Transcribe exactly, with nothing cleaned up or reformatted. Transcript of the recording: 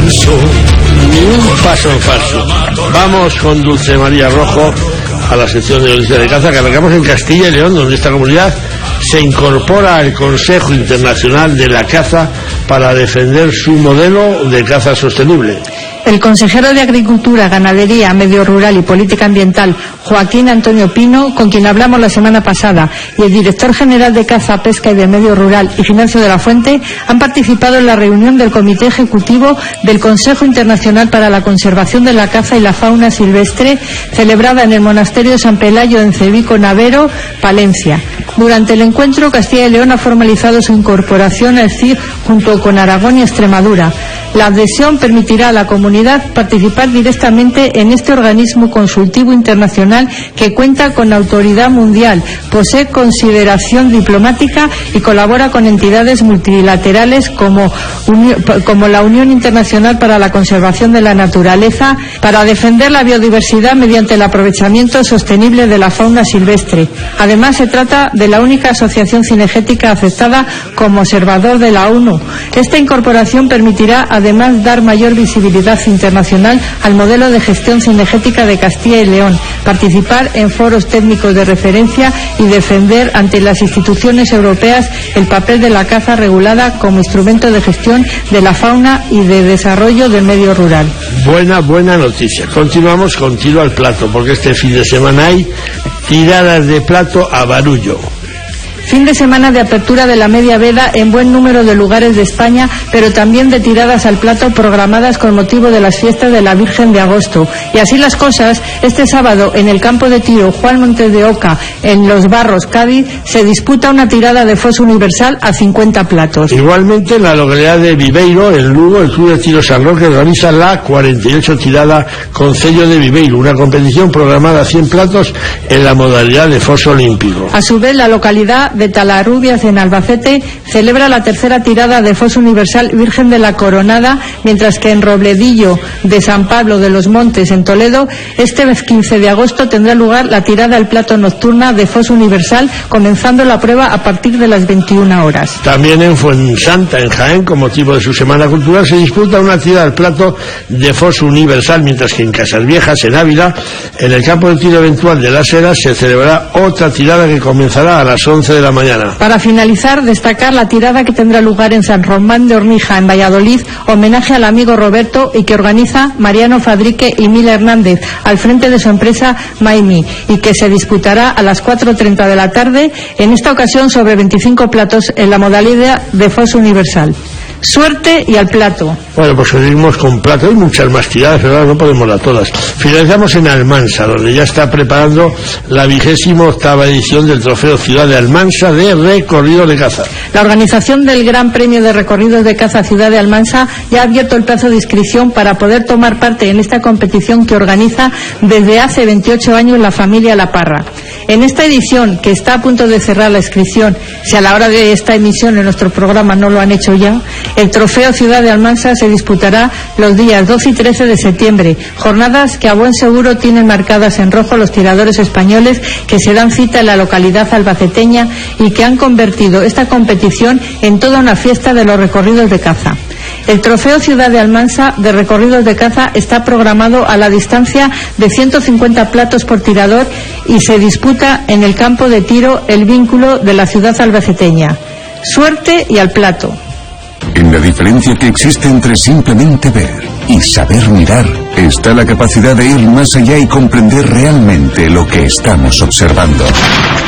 falso. Ni un paso en falso. Vamos con Dulce María Rojo a la sección de Noticias de Caza, que arrancamos en Castilla y León, donde esta comunidad se incorpora al Consejo Internacional de la Caza para defender su modelo de caza sostenible. El consejero de Agricultura, Ganadería, Medio Rural y Política Ambiental, Joaquín Antonio Pino, con quien hablamos la semana pasada, y el director general de Caza, Pesca y de Medio Rural, Ignacio de la Fuente, han participado en la reunión del Comité Ejecutivo del Consejo Internacional para la Conservación de la Caza y la Fauna Silvestre, celebrada en el Monasterio de San Pelayo, en Cebico Navero, Palencia. Durante el encuentro, Castilla y León ha formalizado su incorporación al C I R junto con Aragón y Extremadura. La adhesión permitirá a la comunidad participar directamente en este organismo consultivo internacional que cuenta con autoridad mundial, posee consideración diplomática y colabora con entidades multilaterales como, como la Unión Internacional para la Conservación de la Naturaleza, para defender la biodiversidad mediante el aprovechamiento sostenible de la fauna silvestre. Además, se trata de la única asociación cinegética aceptada como observador de la ONU. Esta incorporación permitirá además dar mayor visibilidad internacional al modelo de gestión cinegética de Castilla y León, participar en foros técnicos de referencia y defender ante las instituciones europeas el papel de la caza regulada como instrumento de gestión de la fauna y de desarrollo del medio rural. Buena, buena noticia. Continuamos con tiro al plato, porque este fin de semana hay tiradas de plato a barullo. Fin de semana de apertura de la media veda en buen número de lugares de España, pero también de tiradas al plato programadas con motivo de las fiestas de la Virgen de Agosto. Y así las cosas, este sábado en el campo de tiro Juan Montes de Oca, en Los Barros, Cádiz, se disputa una tirada de foso universal a cincuenta platos. Igualmente en la localidad de Viveiro, en Lugo, el Club de Tiro San Roque organiza la cuarenta y ocho tirada con sello de Viveiro, una competición programada a cien platos en la modalidad de foso olímpico. A su vez, la localidad de Talarrubias, en Albacete, celebra la tercera tirada de foso universal Virgen de la Coronada, mientras que en Robledillo de San Pablo de los Montes, en Toledo, este quince de agosto tendrá lugar la tirada al plato nocturna de foso universal, comenzando la prueba a partir de las veintiuna horas. También en Fuensanta, en Jaén, con motivo de su Semana Cultural, se disputa una tirada al plato de foso universal, mientras que en Casas Viejas, en Ávila, en el campo de tiro eventual de Las Heras, se celebrará otra tirada que comenzará a las once de la mañana. Para finalizar, destacar la tirada que tendrá lugar en San Román de Hornija, en Valladolid, homenaje al amigo Roberto, y que organiza Mariano Fadrique y Mila Hernández, al frente de su empresa Maimi, y que se disputará a las cuatro y treinta de la tarde, en esta ocasión sobre veinticinco platos en la modalidad de foso universal. Suerte y al plato. Bueno, pues seguimos con plato. Hay muchas más tiradas, pero ahora no podemos dar todas. Finalizamos en Almansa, donde ya está preparando la vigésima octava edición del Trofeo Ciudad de Almansa de recorrido de caza. La organización del Gran Premio de Recorridos de Caza Ciudad de Almansa ya ha abierto el plazo de inscripción para poder tomar parte en esta competición que organiza desde hace veintiocho años la familia La Parra. En esta edición, que está a punto de cerrar la inscripción, si a la hora de esta emisión en nuestro programa no lo han hecho ya, el Trofeo Ciudad de Almansa se disputará los días doce y trece de septiembre, jornadas que a buen seguro tienen marcadas en rojo los tiradores españoles que se dan cita en la localidad albaceteña y que han convertido esta competición en toda una fiesta de los recorridos de caza. El Trofeo Ciudad de Almansa de recorridos de caza está programado a la distancia de ciento cincuenta platos por tirador y se disputa en el campo de tiro El Vínculo de la ciudad albaceteña. Suerte y al plato. En la diferencia que existe entre simplemente ver y saber mirar está la capacidad de ir más allá y comprender realmente lo que estamos observando.